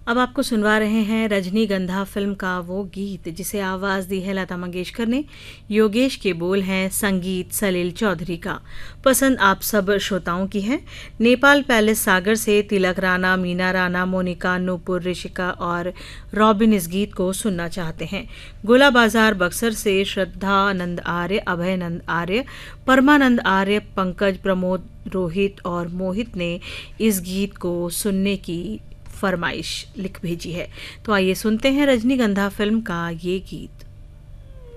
अब आपको सुनवा रहे हैं रजनीगंधा फिल्म का वो गीत जिसे आवाज दी है लता मंगेशकर ने। योगेश के बोल हैं, संगीत सलील चौधरी का। पसंद आप सब श्रोताओं की है। नेपाल पैलेस सागर से तिलक राणा, मीना राणा, मोनिका, नूपुर, ऋषिका और रॉबिन इस गीत को सुनना चाहते हैं। गोला बाजार बक्सर से श्रद्धानंद आर्य, अभयनंद आर्य, परमानंद आर्य, पंकज, प्रमोद, रोहित और मोहित ने इस गीत को सुनने की फरमाइश लिख भेजी है। तो आइए सुनते हैं रजनीगंधा फिल्म का ये गीत।